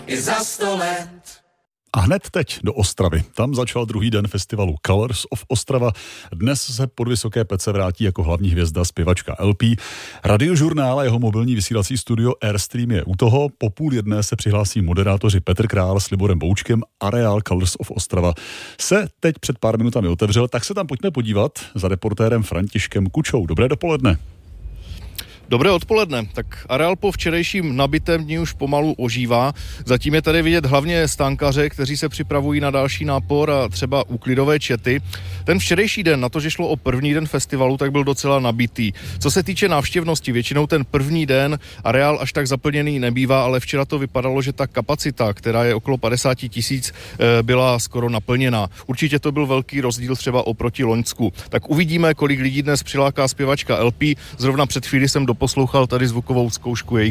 I za 100 let. A hned teď do Ostravy. Tam začal druhý den festivalu Colors of Ostrava. Dnes se pod Vysoké Pece vrátí jako hlavní hvězda zpěvačka LP. Radiožurnál a jeho mobilní vysílací studio Airstream je u toho. Po 12:30 se přihlásí moderátoři Petr Král s Liborem Boučkem. Areál Colors of Ostrava se teď před pár minutami otevřel, tak se tam pojďme podívat za reportérem Františkem Kučou. Dobré dopoledne. Dobré odpoledne. Tak areál po včerejším nabitém dni už pomalu ožívá. Zatím je tady vidět hlavně stánkaře, kteří se připravují na další nápor a třeba úklidové čety. Ten včerejší den, na to, že šlo o první den festivalu, tak byl docela nabitý. Co se týče návštěvnosti, většinou ten první den areál až tak zaplněný nebývá, ale včera to vypadalo, že ta kapacita, která je okolo 50 000, byla skoro naplněná. Určitě to byl velký rozdíl třeba oproti loňsku. Tak uvidíme, kolik lidí dnes přiláká zpěvačka LP. Zrovna před chvíli jsem doposlouchal tady zvukovou zkoušku její